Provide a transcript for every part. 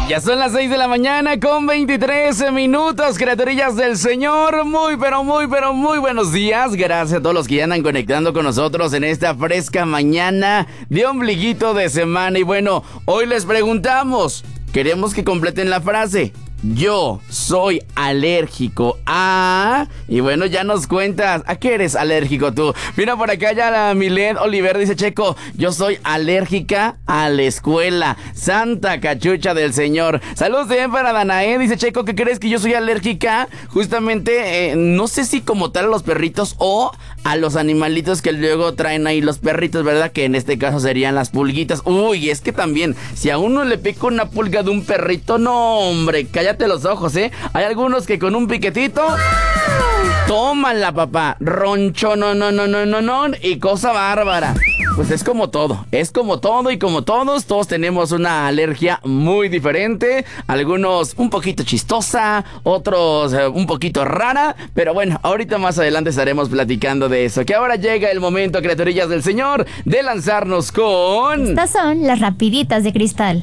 Ya son las 6 de la mañana con 23 minutos, criaturillas del Señor. Muy buenos días. Gracias a todos los que ya andan conectando con nosotros en esta fresca mañana de ombliguito de semana. Y bueno, hoy les preguntamos, queremos que completen la frase. Yo soy alérgico a... Y bueno, ya nos cuentas, ¿a qué eres alérgico tú? Mira, por acá ya la Milet Oliver dice, Checo, yo soy alérgica a la escuela. Santa cachucha del Señor. Saludos también para Danae, dice, Checo, ¿qué crees que yo soy alérgica? Justamente, no sé si como tal a los perritos o a los animalitos que luego traen ahí los perritos, ¿verdad? Que en este caso serían las pulguitas. Uy, es que también, si a uno le pica una pulga de un perrito, no, hombre, cállate los ojos, ¿eh? Hay algunos que con un piquetito, tómala, papá, roncho, no, y cosa bárbara. Pues es como todo y como todos tenemos una alergia muy diferente. Algunos un poquito chistosa, otros un poquito rara. Pero bueno, ahorita más adelante estaremos platicando de eso. Que ahora llega el momento, criaturillas del Señor, de lanzarnos con... Estas son las rapiditas de cristal.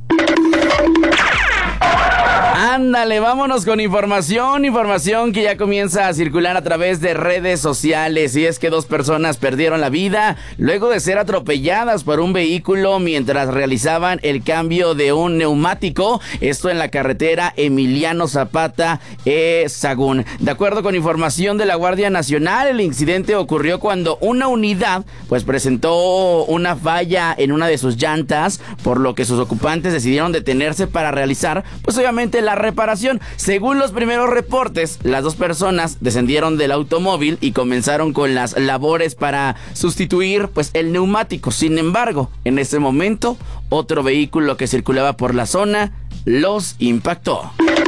Ándale, vámonos con información que ya comienza a circular a través de redes sociales. Y es que 2 personas perdieron la vida luego de ser atropelladas por un vehículo mientras realizaban el cambio de un neumático. Esto en la carretera Emiliano Zapata, Sagún. De acuerdo con información de la Guardia Nacional, el incidente ocurrió cuando una unidad pues presentó una falla en una de sus llantas, por lo que sus ocupantes decidieron detenerse para realizar pues obviamente la reparación. Según los primeros reportes, las 2 personas descendieron del automóvil y comenzaron con las labores para sustituir pues el neumático. Sin embargo, en ese momento, otro vehículo que circulaba por la zona los impactó.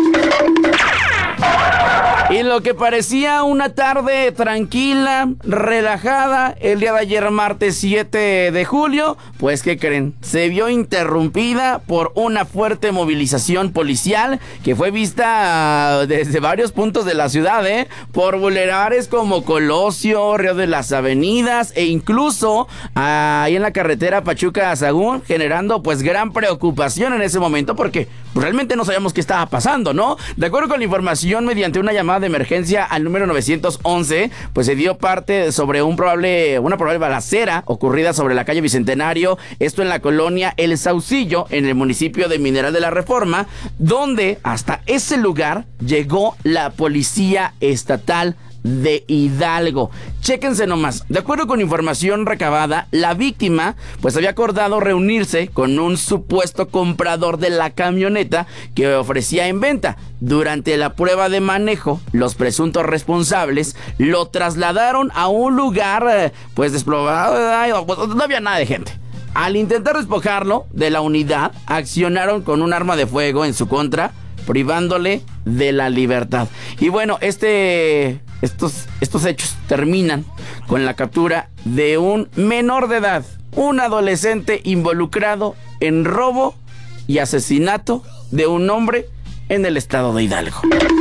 Y lo que parecía una tarde tranquila, relajada, el día de ayer, martes 7 de julio, pues ¿qué creen? Se vio interrumpida por una fuerte movilización policial que fue vista desde varios puntos de la ciudad, por bulevares como Colosio, Río de las Avenidas e incluso ahí en la carretera Pachuca-Sagún, generando pues gran preocupación en ese momento porque realmente no sabíamos qué estaba pasando, ¿no? De acuerdo con la información, mediante una llamada de emergencia al número 911, pues se dio parte sobre una probable balacera ocurrida sobre la calle Bicentenario, esto en la colonia El Saucillo, en el municipio de Mineral de la Reforma, donde hasta ese lugar llegó la policía estatal de Hidalgo. Chéquense nomás. De acuerdo con información recabada, la víctima pues había acordado reunirse con un supuesto comprador de la camioneta que ofrecía en venta. Durante la prueba de manejo, los presuntos responsables lo trasladaron a un lugar pues despoblado, no había nada de gente. Al intentar despojarlo de la unidad, accionaron con un arma de fuego en su contra, privándole de la libertad. Y bueno, estos hechos terminan con la captura de un menor de edad, un adolescente involucrado en robo y asesinato de un hombre en el estado de Hidalgo.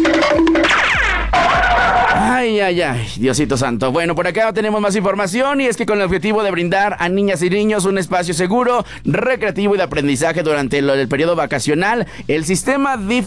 Ay, Diosito santo. Bueno, por acá tenemos más información y es que con el objetivo de brindar a niñas y niños un espacio seguro, recreativo y de aprendizaje durante el periodo vacacional, el sistema DIF